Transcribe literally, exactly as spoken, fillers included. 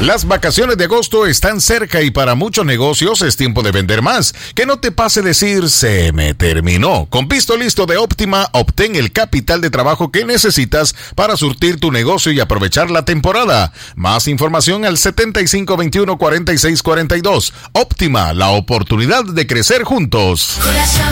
Las vacaciones de agosto están cerca y para muchos negocios es tiempo de vender más. Que no te pase decir, se me terminó. Con Visto Listo de Óptima, obtén el capital de trabajo que necesitas para surtir tu negocio y aprovechar la temporada. Más información al setenta y cinco veintiuno cuarenta y seis cuarenta y dos. Óptima, la oportunidad de crecer juntos.